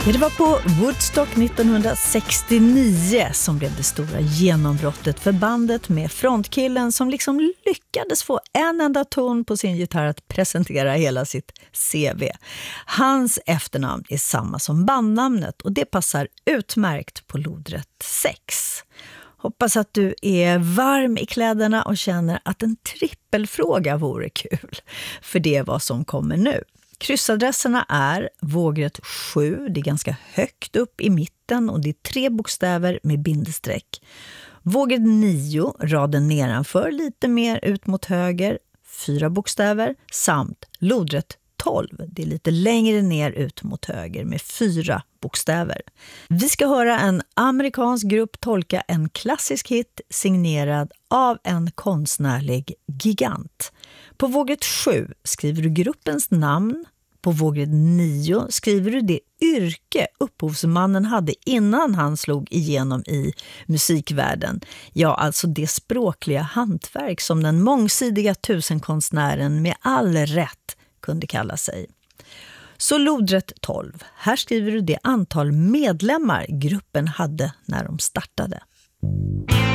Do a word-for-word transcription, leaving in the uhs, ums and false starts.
Ja, det var på Woodstock nittonhundrasextionio som blev det stora genombrottet för bandet med frontkillen som liksom lyckades få en enda ton på sin gitarr att presentera hela sitt C V. Hans efternamn är samma som bandnamnet och det passar utmärkt på lodrätt sex. Hoppas att du är varm i kläderna och känner att en trippelfråga vore kul. För det är vad som kommer nu. Kryssadresserna är vågrätt sju, det är ganska högt upp i mitten och det är tre bokstäver med bindesträck. Vågrätt nio, raden nedanför lite mer ut mot höger, fyra bokstäver, samt lodrätt tolv, det är lite längre ner ut mot höger med fyra bokstäver. Vi ska höra en amerikansk grupp tolka en klassisk hit signerad av en konstnärlig gigant. På vågrätt sju skriver du gruppens namn. På vågrätt nio skriver du det yrke upphovsmannen hade innan han slog igenom i musikvärlden. Ja, alltså det språkliga hantverk som den mångsidiga tusenkonstnären med all rätt kunde kalla sig. Så lodrätt tolv. Här skriver du det antal medlemmar gruppen hade när de startade.